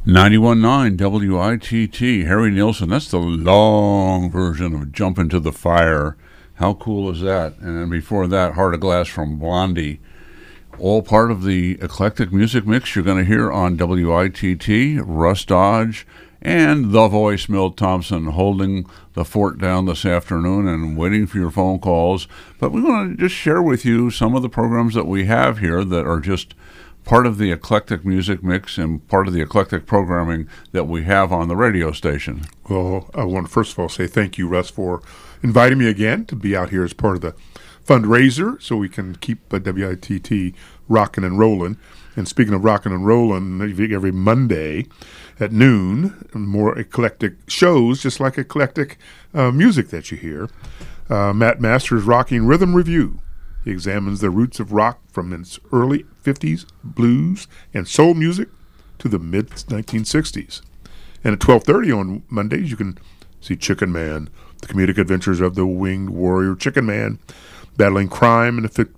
91.9 WITT, Harry Nilsson. That's the long version of Jump Into the Fire. How cool is that? And then before that, Heart of Glass from Blondie. All part of the eclectic music mix you're going to hear on WITT, Russ Dodge, and the voice, Milt Thompson, holding the fort down this afternoon and waiting for your phone calls. But we want to just share with you some of the programs that we have here that are just part of the eclectic music mix and part of the eclectic programming that we have on the radio station. Well, I want to first of all say thank you, Russ, for inviting me again to be out here as part of the fundraiser so we can keep WITT rocking and rolling. And speaking of rocking and rolling, every Monday at noon, more eclectic shows, just like eclectic music that you hear. Matt Masters' Rocking Rhythm Review. He examines the roots of rock from its early 50s blues and soul music to the mid-1960s. And at 12:30 on Mondays, you can see Chicken Man, the comedic adventures of the winged warrior Chicken Man, battling crime in the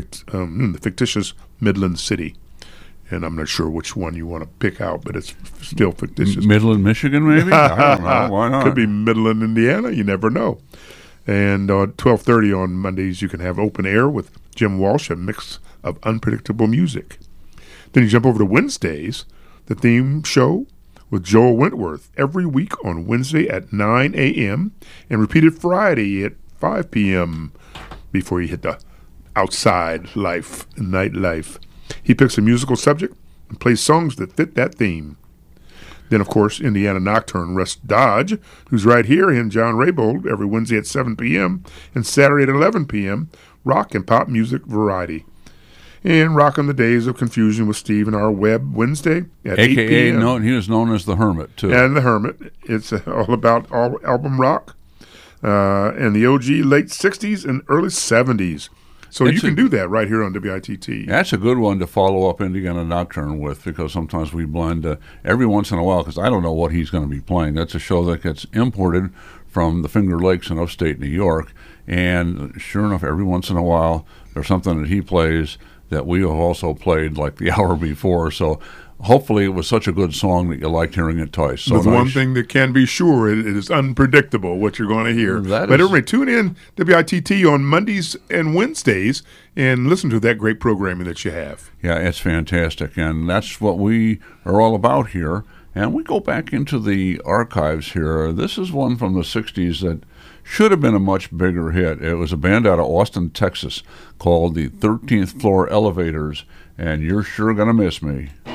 fictitious Midland City. And I'm not sure which one you want to pick out, but it's still fictitious. Midland, Michigan, maybe? I don't know. Why not? Could be Midland, Indiana. You never know. And at 12:30 on Mondays, you can have Open Air with Jim Walsh, a mix of unpredictable music. Then you jump over to Wednesdays, the theme show with Joel Wentworth every week on Wednesday at 9 a.m. and repeated Friday at 5 p.m. before you hit the outside life, nightlife. He picks a musical subject and plays songs that fit that theme. Then, of course, Indiana Nocturne, Russ Dodge, who's right here in John Raybould every Wednesday at 7 p.m. and Saturday at 11 p.m., rock and pop music variety. And Rockin' the Days of Confusion with Steve and our web Wednesday at 8 p.m. He was known as the Hermit, too. And the Hermit. It's all about album rock and the OG late 60s and early 70s. So you can do that right here on WITT. That's a good one to follow up Indiana Nocturne with, because sometimes we blend every once in a while, because I don't know what he's going to be playing. That's a show that gets imported from the Finger Lakes in upstate New York, and sure enough, every once in a while, there's something that he plays that we have also played like the hour before. So hopefully it was such a good song that you liked hearing it twice. So but the one thing that can be sure, it is unpredictable what you're going to hear. But everybody tune in WITT on Mondays and Wednesdays and listen to that great programming that you have. Yeah, it's fantastic. And that's what we are all about here. And we go back into the archives here. This is one from the 60s that should have been a much bigger hit. It was a band out of Austin, Texas called the 13th Floor Elevators. And You're Sure Gonna Miss Me.